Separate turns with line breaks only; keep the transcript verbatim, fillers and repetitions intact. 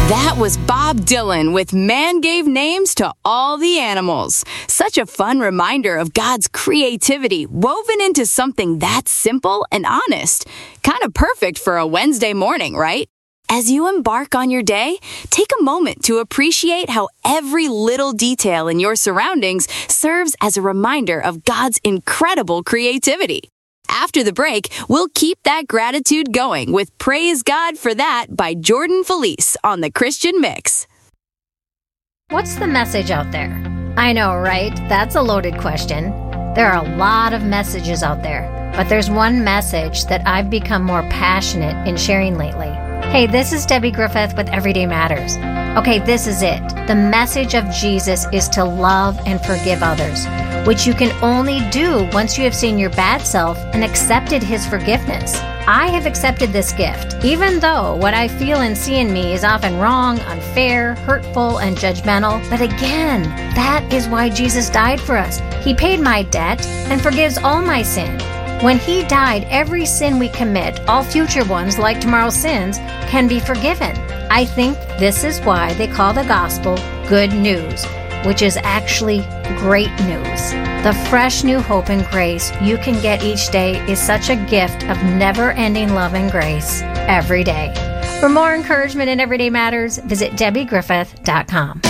That was Bob Dylan with Man Gave Names to All the Animals. Such a fun reminder of God's creativity woven into something that simple and honest. Kind of perfect for a Wednesday morning, right? As you embark on your day, take a moment to appreciate how every little detail in your surroundings serves as a reminder of God's incredible creativity. After the break, we'll keep that gratitude going with Praise God for That by Jordan Felice on the Christian Mix.
What's the message out there? I know, right? That's a loaded question. There are a lot of messages out there, but there's one message that I've become more passionate in sharing lately. Hey, this is Debbie Griffith with Everyday Matters. Okay, this is it. The message of Jesus is to love and forgive others, which you can only do once you have seen your bad self and accepted His forgiveness. I have accepted this gift, even though what I feel and see in me is often wrong, unfair, hurtful, and judgmental. But again, that is why Jesus died for us. He paid my debt and forgives all my sin. When He died, every sin we commit, all future ones like tomorrow's sins, can be forgiven. I think this is why they call the gospel good news, which is actually great news. The fresh new hope and grace you can get each day is such a gift of never-ending love and grace every day. For more encouragement in Everyday Matters, visit Debbie Griffith dot com.